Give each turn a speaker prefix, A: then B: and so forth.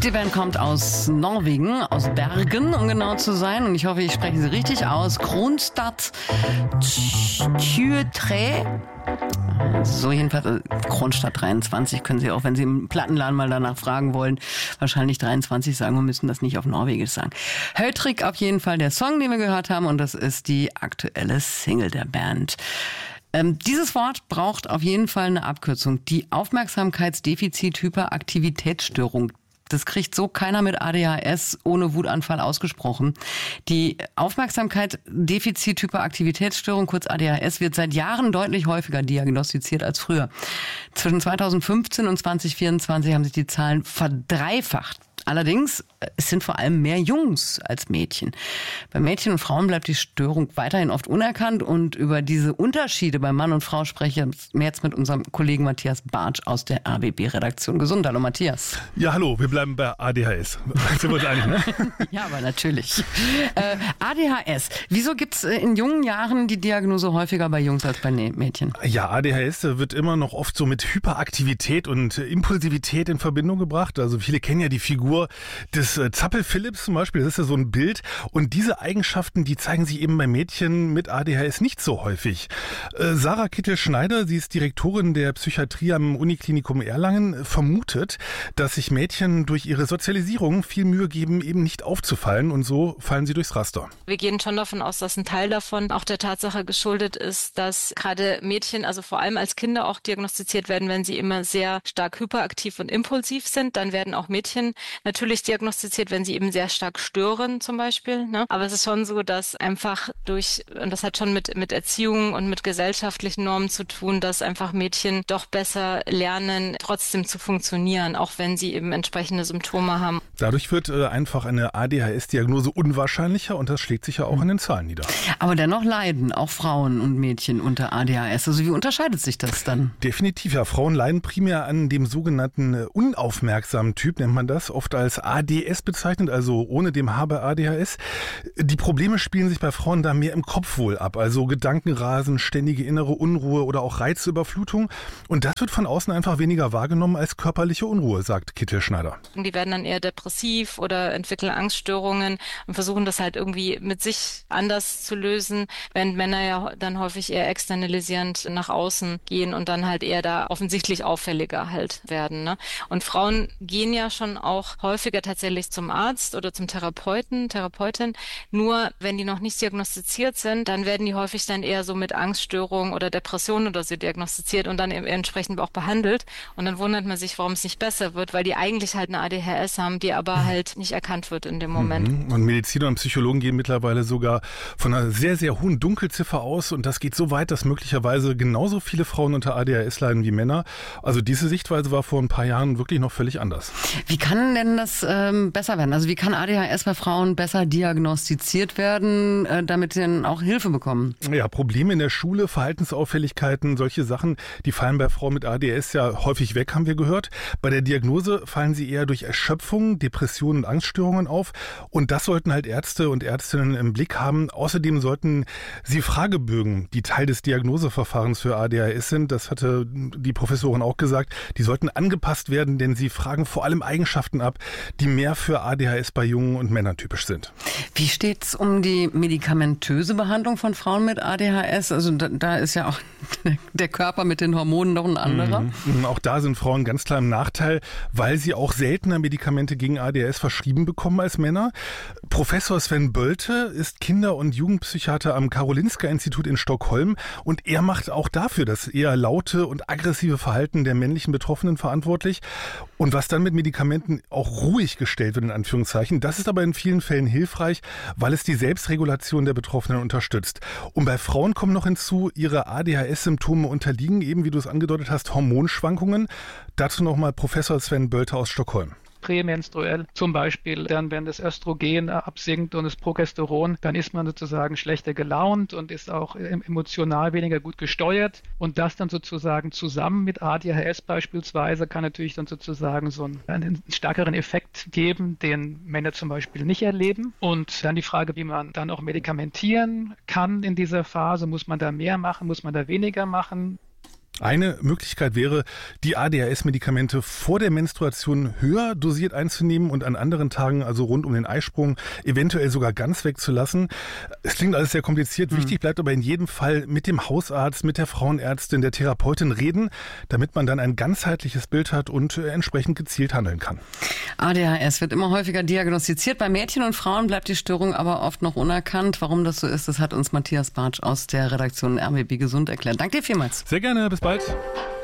A: Die Band kommt aus Norwegen, aus Bergen, um genau zu sein. Und ich hoffe, ich spreche sie richtig aus. Kronstadt Tjøtre. So jedenfalls, Kronstadt 23 können Sie auch, wenn Sie im Plattenladen mal danach fragen wollen, wahrscheinlich 23 sagen und müssen das nicht auf Norwegisch sagen. Hötrik auf jeden Fall der Song, den wir gehört haben, und das ist die aktuelle Single der Band. Dieses Wort braucht auf jeden Fall eine Abkürzung. Die Aufmerksamkeitsdefizit-Hyperaktivitätsstörung. Das kriegt so keiner mit ADHS ohne Wutanfall ausgesprochen. Die Aufmerksamkeit-Defizit-Hyperaktivitätsstörung, kurz ADHS, wird seit Jahren deutlich häufiger diagnostiziert als früher. Zwischen 2015 und 2024 haben sich die Zahlen verdreifacht. Allerdings, es sind vor allem mehr Jungs als Mädchen. Bei Mädchen und Frauen bleibt die Störung weiterhin oft unerkannt. Und über diese Unterschiede bei Mann und Frau spreche ich jetzt mit unserem Kollegen Matthias Bartsch aus der RBB-Redaktion. Gesund, hallo Matthias.
B: Ja, hallo, wir bleiben bei ADHS. Sind wir uns einig, ne?
A: Ja, aber natürlich. ADHS, wieso gibt's in jungen Jahren die Diagnose häufiger bei Jungs als bei Mädchen?
B: Ja, ADHS wird immer noch oft so mit Hyperaktivität und Impulsivität in Verbindung gebracht. Also viele kennen ja die Figur des Zappel-Philipps zum Beispiel, das ist ja so ein Bild. Und diese Eigenschaften, die zeigen sich eben bei Mädchen mit ADHS nicht so häufig. Sarah Kittel-Schneider, sie ist Direktorin der Psychiatrie am Uniklinikum Erlangen, vermutet, dass sich Mädchen durch ihre Sozialisierung viel Mühe geben, eben nicht aufzufallen. Und so fallen sie durchs Raster.
C: Wir gehen schon davon aus, dass ein Teil davon auch der Tatsache geschuldet ist, dass gerade Mädchen, also vor allem als Kinder auch diagnostiziert werden, wenn sie immer sehr stark hyperaktiv und impulsiv sind. Dann werden auch Mädchen natürlich diagnostiziert, wenn sie eben sehr stark stören zum Beispiel. Ne? Aber es ist schon so, dass einfach und das hat schon mit Erziehung und mit gesellschaftlichen Normen zu tun, dass einfach Mädchen doch besser lernen, trotzdem zu funktionieren, auch wenn sie eben entsprechende Symptome haben.
B: Dadurch wird einfach eine ADHS-Diagnose unwahrscheinlicher und das schlägt sich ja auch in den Zahlen nieder.
A: Aber dennoch leiden auch Frauen und Mädchen unter ADHS. Also wie unterscheidet sich das dann?
B: Definitiv, ja. Frauen leiden primär an dem sogenannten unaufmerksamen Typ, nennt man das, oft als ADS bezeichnet, also ohne dem H bei ADHS. Die Probleme spielen sich bei Frauen da mehr im Kopf wohl ab, also Gedankenrasen, ständige innere Unruhe oder auch Reizüberflutung. Und das wird von außen einfach weniger wahrgenommen als körperliche Unruhe, sagt Kittel-Schneider.
C: Die werden dann eher depressiv oder entwickeln Angststörungen und versuchen das halt irgendwie mit sich anders zu lösen, während Männer ja dann häufig eher externalisierend nach außen gehen und dann halt eher da offensichtlich auffälliger halt werden. Ne? Und Frauen gehen ja schon auch häufiger tatsächlich zum Arzt oder zum Therapeutin. Nur wenn die noch nicht diagnostiziert sind, dann werden die häufig dann eher so mit Angststörungen oder Depressionen oder so diagnostiziert und dann entsprechend auch behandelt. Und dann wundert man sich, warum es nicht besser wird, weil die eigentlich halt eine ADHS haben, die aber halt nicht erkannt wird in dem Moment.
B: Und Mediziner und Psychologen gehen mittlerweile sogar von einer sehr, sehr hohen Dunkelziffer aus. Und das geht so weit, dass möglicherweise genauso viele Frauen unter ADHS leiden wie Männer. Also diese Sichtweise war vor ein paar Jahren wirklich noch völlig anders.
A: Wie kann denn das besser werden? Also wie kann ADHS bei Frauen besser diagnostiziert werden, damit sie dann auch Hilfe bekommen?
B: Ja, Probleme in der Schule, Verhaltensauffälligkeiten, solche Sachen, die fallen bei Frauen mit ADHS ja häufig weg, haben wir gehört. Bei der Diagnose fallen sie eher durch Erschöpfung, Depressionen und Angststörungen auf. Und das sollten halt Ärzte und Ärztinnen im Blick haben. Außerdem sollten sie Fragebögen, die Teil des Diagnoseverfahrens für ADHS sind, das hatte die Professorin auch gesagt, die sollten angepasst werden, denn sie fragen vor allem Eigenschaften ab, die mehr für ADHS bei Jungen und Männern typisch sind.
A: Wie steht's um die medikamentöse Behandlung von Frauen mit ADHS? Also da ist ja auch der Körper mit den Hormonen noch ein anderer.
B: Auch da sind Frauen ganz klar im Nachteil, weil sie auch seltener Medikamente gegen ADHS verschrieben bekommen als Männer. Professor Sven Bölte ist Kinder- und Jugendpsychiater am Karolinska-Institut in Stockholm und er macht auch dafür das eher laute und aggressive Verhalten der männlichen Betroffenen verantwortlich. Und was dann mit Medikamenten auch ruhig gestellt wird, in Anführungszeichen, das ist aber in vielen Fällen hilfreich, weil es die Selbstregulation der Betroffenen unterstützt. Und bei Frauen kommen noch hinzu, ihre ADHS-Symptome unterliegen, eben wie du es angedeutet hast, Hormonschwankungen. Dazu nochmal Professor Sven Bölte aus Stockholm.
D: Prämenstruell zum Beispiel, dann wenn das Östrogen absinkt und das Progesteron, dann ist man sozusagen schlechter gelaunt und ist auch emotional weniger gut gesteuert und das dann sozusagen zusammen mit ADHS beispielsweise kann natürlich dann sozusagen so einen stärkeren Effekt geben, den Männer zum Beispiel nicht erleben und dann die Frage, wie man dann auch medikamentieren kann in dieser Phase, muss man da mehr machen, muss man da weniger machen?
B: Eine Möglichkeit wäre, die ADHS-Medikamente vor der Menstruation höher dosiert einzunehmen und an anderen Tagen, also rund um den Eisprung, eventuell sogar ganz wegzulassen. Es klingt alles sehr kompliziert. Wichtig bleibt aber in jedem Fall mit dem Hausarzt, mit der Frauenärztin, der Therapeutin reden, damit man dann ein ganzheitliches Bild hat und entsprechend gezielt handeln kann.
A: ADHS wird immer häufiger diagnostiziert. Bei Mädchen und Frauen bleibt die Störung aber oft noch unerkannt. Warum das so ist, das hat uns Matthias Bartsch aus der Redaktion RBB Gesund erklärt. Danke dir vielmals.
B: Sehr gerne, bis bald.